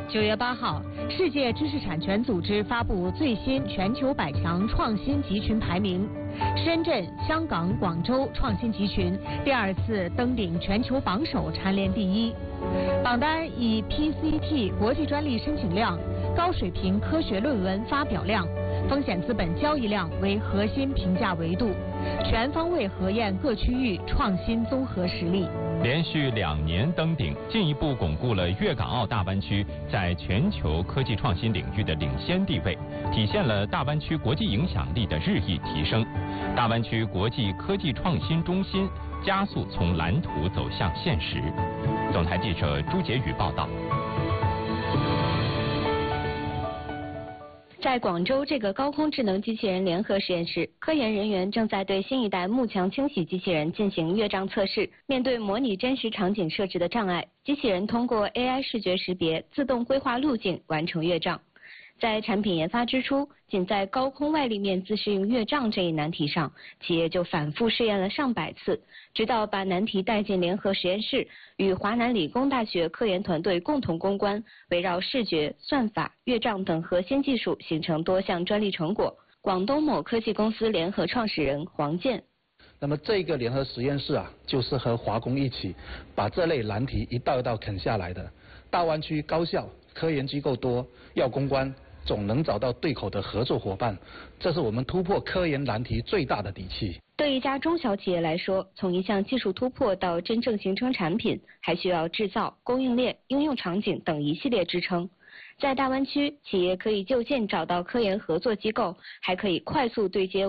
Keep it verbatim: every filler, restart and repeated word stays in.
九月八号，世界知识产权组织发布最新全球百强创新集群排名，深圳、香港、广州创新集群第二次登顶全球榜首，蝉联第一。榜单以 P C T 国际专利申请量、高水平科学论文发表量、风险资本交易量为核心评价维度，全方位核验各区域创新综合实力。 连续两年登顶，进一步巩固了粤港澳大湾区在全球科技创新领域的领先地位，体现了大湾区国际影响力的日益提升。大湾区国际科技创新中心加速从蓝图走向现实。总台记者朱杰宇报道。 在广州这个高空智能机器人联合实验室，科研人员正在对新一代幕墙清洗机器人进行越障测试。面对模拟真实场景设置的障碍，机器人通过 A I 视觉识别、自动规划路径完成越障。在产品研发之初，仅在高空外立面自适应越障这一难题上，企业就反复试验了上百次，直到把难题带进联合实验室，与华南理工大学科研团队共同攻关，围绕视觉、算法、越障等核心技术形成多项专利成果。广东某科技公司联合创始人黄健。 那么这个联合实验室啊，就是和华工一起把这类难题一道一道啃下来的。大湾区高校、科研机构多，要攻关总能找到对口的合作伙伴，这是我们突破科研难题最大的底气。 对一家中小企业来说，从一项技术突破到真正形成产品，还需要制造、供应链、应用场景等一系列支撑。在大湾区，企业可以就近找到科研合作机构，还可以快速对接